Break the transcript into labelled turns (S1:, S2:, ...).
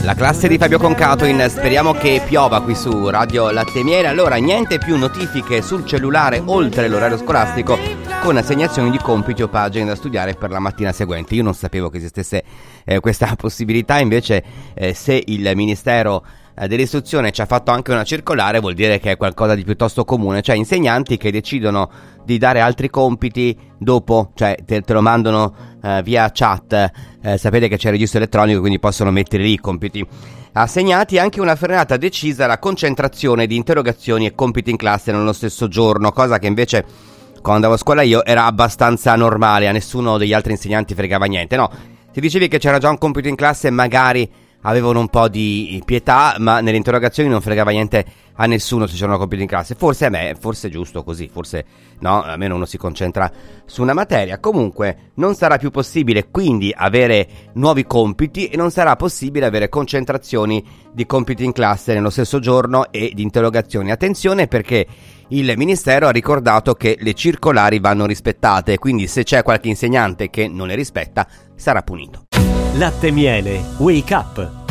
S1: La classe di Fabio Concato in Speriamo che piova qui su Radio Latte e Miele. Allora, niente più notifiche sul cellulare oltre l'orario scolastico, con assegnazioni di compiti o pagine da studiare per la mattina seguente. Io non sapevo che esistesse questa possibilità, invece se il Ministero dell'istruzione ci ha fatto anche una circolare, vuol dire che è qualcosa di piuttosto comune, cioè insegnanti che decidono di dare altri compiti dopo, cioè te lo mandano via chat. Sapete che c'è il registro elettronico, quindi possono mettere lì i compiti assegnati. Anche una frenata decisa alla concentrazione di interrogazioni e compiti in classe nello stesso giorno, cosa che invece quando andavo a scuola io era abbastanza normale, a nessuno degli altri insegnanti fregava niente. No, se dicevi che c'era già un compito in classe magari avevano un po' di pietà, ma nelle interrogazioni non fregava niente a nessuno se c'erano compiti in classe. Forse a me, forse è giusto così, forse no, almeno uno si concentra su una materia. Comunque non sarà più possibile quindi avere nuovi compiti e non sarà possibile avere concentrazioni di compiti in classe nello stesso giorno e di interrogazioni. Attenzione, perché il Ministero ha ricordato che le circolari vanno rispettate, quindi se c'è qualche insegnante che non le rispetta sarà punito.
S2: Latte e Miele, Wake Up.